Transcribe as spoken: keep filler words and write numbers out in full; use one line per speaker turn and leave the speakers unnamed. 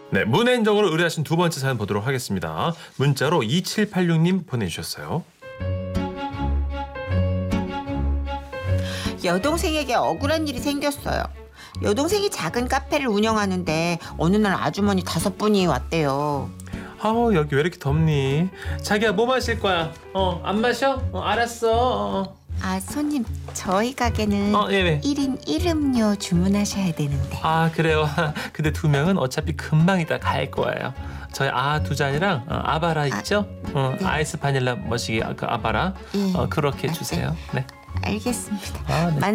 네, 문앤정으로 의뢰하신 두 번째 사연 보도록 하겠습니다. 문자로 이칠팔육 님 보내주셨어요.
여동생에게 억울한 일이 생겼어요. 여동생이 작은 카페를 운영하는데 어느 날 아주머니 다섯 분이 왔대요.
아우, 여기 왜 이렇게 덥니? 자기야, 뭐 마실 거야? 어, 안 마셔? 어, 알았어. 어.
아, 손님, 저희 가게는
어, 예, 네.
일 인 일 음료 주문하셔야 되는데.
아, 그래요. 근데 두 명은 어차피 금방 이따 갈 거예요. 저희 아 두 잔이랑 어, 아바라 있죠? 어,
네.
아이스 바닐라 머시기 그 아바라
예.
어, 그렇게
아,
주세요. 네.
알겠습니다.
아, 네.